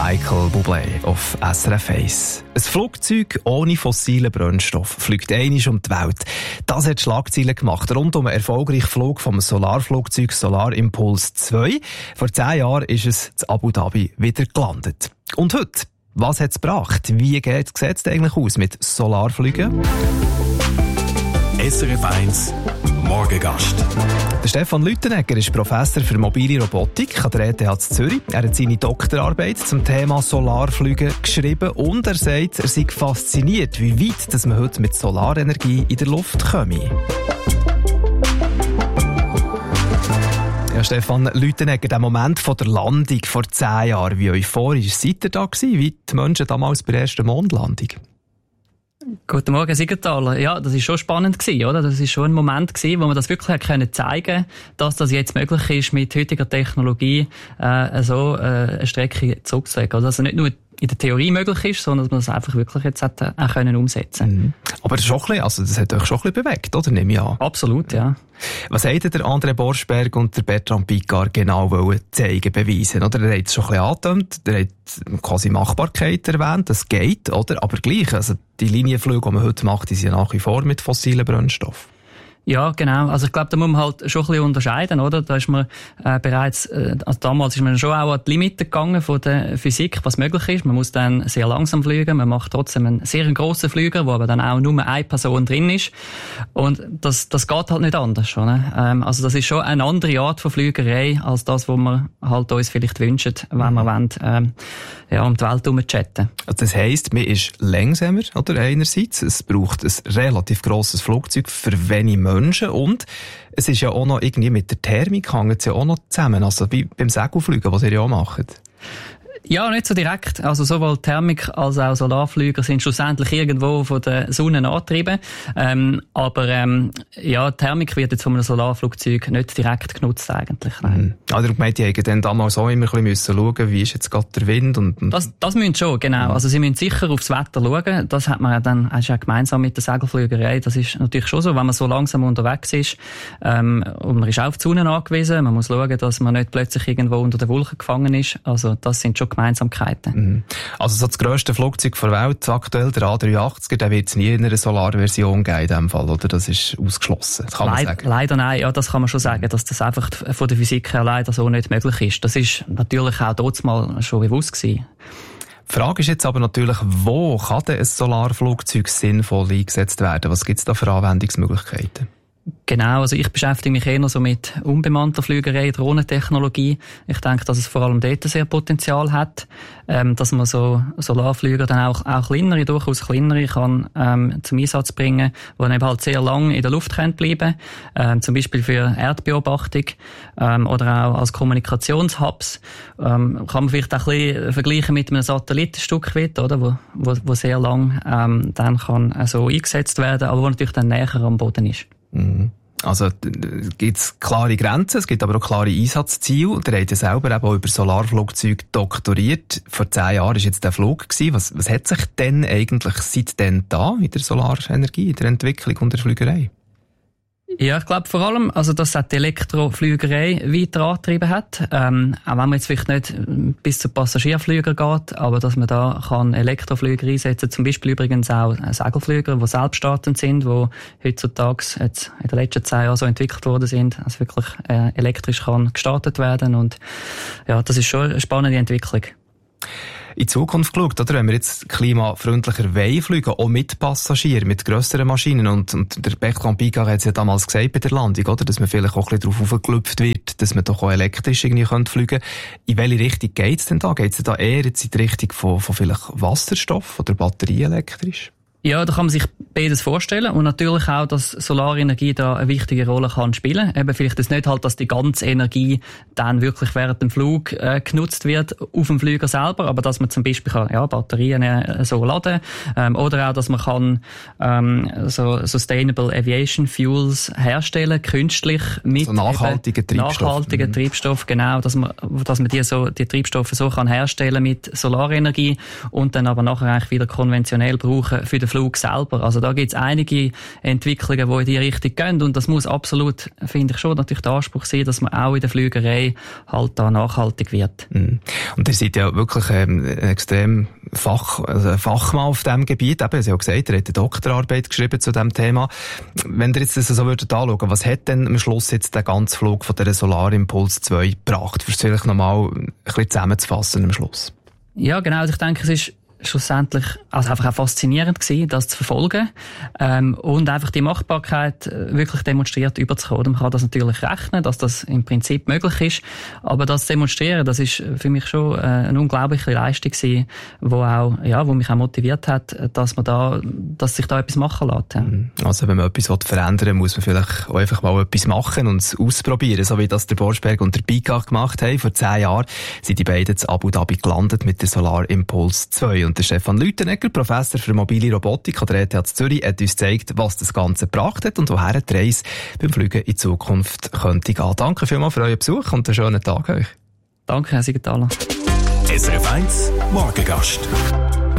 Michael Bublé auf SRF 1. Ein Flugzeug ohne fossilen Brennstoff fliegt einmal um die Welt. Das hat Schlagzeilen gemacht rund um einen erfolgreichen Flug vom Solarflugzeug Solar Impulse 2. Vor 10 Jahren ist es in Abu Dhabi wieder gelandet. Und heute? Was hat es gebracht? Wie sieht es eigentlich aus mit Solarflügen? SRF 1 Morgengast. Der Stefan Lüttenegger ist Professor für mobile Robotik an der ETH Zürich. Er hat seine Doktorarbeit zum Thema Solarflüge geschrieben und er sagt, er sei fasziniert, wie weit dass man heute mit Solarenergie in der Luft komme. Ja, Stefan Lüttenegger, der Moment von der Landung vor 10 Jahren, wie euphorisch seid ihr da gewesen, wie die Menschen damals bei der ersten Mondlandung? Guten Morgen, Siegenthaler. Ja, das war schon spannend gewesen, oder? Das war schon ein Moment gewesen, wo man das wirklich zeigen konnte, dass das jetzt möglich ist, mit heutiger Technologie eine Strecke zurückzulegen. Also, dass es nicht nur in der Theorie möglich ist, sondern dass man das einfach wirklich jetzt auch umsetzen können. Mhm. Aber das hat euch schon ein bisschen bewegt, oder? Nehme ich an. Absolut, ja. Was hätten der André Borschberg und der Bertrand Piccard genau zeigen, beweisen? Oder? Er hat es schon ein bisschen angetönt, er hat quasi Machbarkeit erwähnt, das geht, oder? Aber gleich, also die Linienflüge, die man heute macht, die sind ja nach wie vor mit fossilen Brennstoffen. Ja, genau. Also ich glaube, da muss man halt schon ein bisschen unterscheiden, oder? Da ist man bereits, also damals ist man schon auch an die Limite gegangen von der Physik, was möglich ist. Man muss dann sehr langsam fliegen, man macht trotzdem einen sehr grossen Flüger, wo aber dann auch nur eine Person drin ist. Und das geht halt nicht anders, oder? Also das ist schon eine andere Art von Flügerei als das, was wir halt uns vielleicht wünschen, wenn wir wollen, um die Welt herum chatten. Also das heisst, man ist langsamer, oder? Einerseits. Es braucht ein relativ grosses Flugzeug für wenige Menschen und es ist ja auch noch irgendwie mit der Thermik hängt es ja auch noch zusammen. Also wie beim Segelfliegen, was ihr ja auch macht. Ja, nicht so direkt. Also sowohl Thermik als auch Solarflüger sind schlussendlich irgendwo von der Sonne angetrieben. Aber Thermik wird jetzt von einem Solarflugzeug nicht direkt genutzt eigentlich. Also ich meine, die haben dann damals auch immer ein bisschen schauen, wie ist jetzt gerade der Wind und Das müssen sie schon, genau. Also sie müssen sicher aufs Wetter schauen. Das hat man ja dann ja gemeinsam mit der Segelflügerei. Das ist natürlich schon so, wenn man so langsam unterwegs ist. Und man ist auch auf die Sonne angewiesen. Man muss schauen, dass man nicht plötzlich irgendwo unter den Wolken gefangen ist. Also das sind schon Gemeinsamkeiten. Also so das grösste Flugzeug der Welt, aktuell der A380er, der wird es nie in einer Solarversion geben in dem Fall, oder? Das ist ausgeschlossen, das kann man sagen. Leider nein, ja, das kann man schon sagen, dass das einfach von der Physik her leider so nicht möglich ist. Das ist natürlich auch dort mal schon bewusst gewesen. Die Frage ist jetzt aber natürlich, wo kann denn ein Solarflugzeug sinnvoll eingesetzt werden? Was gibt es da für Anwendungsmöglichkeiten? Genau, also ich beschäftige mich eher so mit unbemannter Flügerei, Drohnentechnologie. Ich denke, dass es vor allem dort sehr Potenzial hat, dass man so Solarflüger dann auch kleinere, durchaus kleinere kann zum Einsatz bringen, die dann eben halt sehr lang in der Luft können bleiben, zum Beispiel für Erdbeobachtung oder auch als Kommunikationshubs. Kann man vielleicht auch ein bisschen vergleichen mit einem Satellitenstück weit, oder, wo sehr lang dann kann so eingesetzt werden, aber wo natürlich dann näher am Boden ist. Also gibt es klare Grenzen, es gibt aber auch klare Einsatzziele. Der hat ja selber eben auch über Solarflugzeuge doktoriert. Vor 10 Jahren war jetzt der Flug gewesen. Was hat sich denn eigentlich seitdem da in der Solarenergie, in der Entwicklung und der Flügerei? Ja, ich glaube vor allem, also dass auch die Elektroflügerei weiter angetrieben hat. Auch wenn man jetzt vielleicht nicht bis zu Passagierflüger geht, aber dass man da kann Elektroflüger einsetzen, zum Beispiel übrigens auch Segelflüger, die selbststartend sind, die heutzutage jetzt in den letzten 10 Jahren so entwickelt worden sind, also wirklich elektrisch kann gestartet werden. Und ja, das ist schon eine spannende Entwicklung. In die Zukunft geschaut, oder? Wenn wir jetzt klimafreundlicher fliegen, auch mit Passagieren, mit grösseren Maschinen. Und der Bertrand Piccard hat es ja damals gesagt bei der Landung, oder? Dass man vielleicht auch ein bisschen darauf aufgelüpft wird, dass man doch auch elektrisch irgendwie fliegen könnte. In welche Richtung geht's denn da? Geht's denn da eher jetzt in die Richtung von vielleicht Wasserstoff oder batterieelektrisch? Ja, da kann man sich beides vorstellen und natürlich auch, dass Solarenergie da eine wichtige Rolle kann spielen. Eben vielleicht ist nicht halt, dass die ganze Energie dann wirklich während dem Flug genutzt wird auf dem Flüger selber, aber dass man zum Beispiel kann, Batterien so laden oder auch, dass man kann so Sustainable Aviation Fuels herstellen, künstlich mit so nachhaltigen Treibstoff. Nachhaltigen Treibstoff, genau, dass man die Treibstoffe so kann herstellen mit Solarenergie und dann aber nachher eigentlich wieder konventionell brauchen für den Flug selber. Also da gibt es einige Entwicklungen, die in die Richtung gehen und das muss absolut, finde ich schon, natürlich der Anspruch sein, dass man auch in der Flügerei halt da nachhaltig wird. Und ihr seid ja wirklich extrem Fachmann auf diesem Gebiet. Eben, Sie haben gesagt, ihr habt eine Doktorarbeit geschrieben zu diesem Thema. Wenn ihr jetzt das so würdet anschauen, was hat denn am Schluss jetzt der ganze Flug von der Solar Impulse 2 gebracht? Vielleicht nochmal ein bisschen zusammenzufassen am Schluss. Ja, genau. Also ich denke, es ist schlussendlich also einfach auch faszinierend gewesen, das zu verfolgen und einfach die Machbarkeit wirklich demonstriert überzukommen. Man kann das natürlich rechnen, dass das im Prinzip möglich ist, aber das zu demonstrieren, das ist für mich schon eine unglaubliche Leistung gewesen, wo mich auch motiviert hat, dass sich da etwas machen lässt. Also wenn man etwas verändern will, muss man vielleicht auch einfach mal etwas machen und es ausprobieren, so wie das der Borschberg und der Bika gemacht haben. Vor 10 Jahren sind die beiden in Abu Dhabi gelandet mit der Solar Impulse 2. Und der Stefan Lüthenegger, Professor für mobile Robotik an der ETH Zürich, hat uns gezeigt, was das Ganze gebracht hat und woher die Reise beim Fliegen in Zukunft könnte gehen. Danke vielmals für euren Besuch und einen schönen Tag euch. Danke, Herr Siegenthaler. SRF 1 Morgengast.